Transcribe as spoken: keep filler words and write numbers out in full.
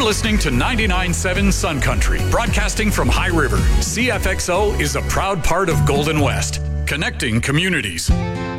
listening to ninety-nine point seven Sun Country, broadcasting from High River. C F X O is a proud part of Golden West, connecting communities.